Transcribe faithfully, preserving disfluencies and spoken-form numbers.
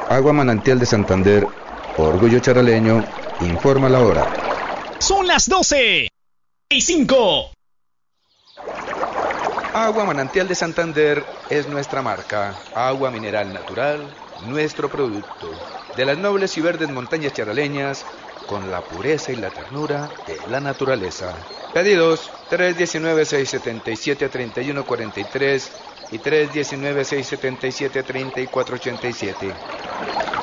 Agua Manantial de Santander, orgullo charaleño, informa la hora. Son las doce y cinco. Agua Manantial de Santander es nuestra marca. Agua mineral natural, nuestro producto. De las nobles y verdes montañas charaleñas, con la pureza y la ternura de la naturaleza. Pedidos tres uno nueve, seis siete siete, tres uno cuatro tres y tres uno nueve, seis siete siete, tres cuatro ocho siete.